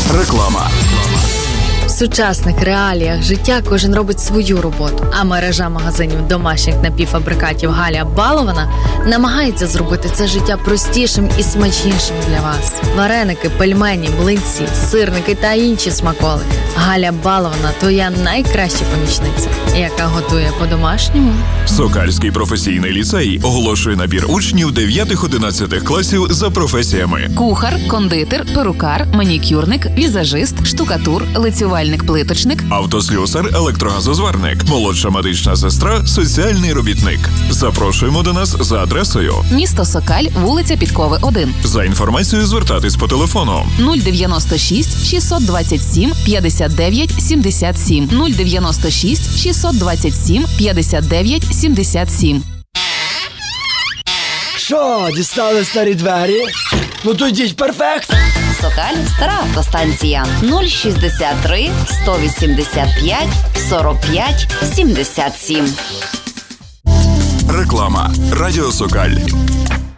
Реклама. В сучасних реаліях життя кожен робить свою роботу, а мережа магазинів домашніх напівфабрикатів Галя Балована намагається зробити це життя простішим і смачнішим для вас. Вареники, пельмені, млинці, сирники та інші смаколики. Галя Балована – твоя найкраща помічниця, яка готує по-домашньому. Сокальський професійний ліцей оголошує набір учнів 9-11 класів за професіями: кухар, кондитер, перукар, манікюрник, візажист, штукатур, лицювальник-плиточник, автослюсар, електрогазозварник, молодша медична сестра, соціальний робітник. Запрошуємо до нас за адресою: місто Сокаль, вулиця Підкови, 1. За інформацією звертатись по телефону 096 627 59 77. 096 627 59 77. Що, дістали старі двері? Ну то йдіть, перфект! Сокаль, стара автостанція. 063 185 45 77. Реклама. Радіо Сокаль.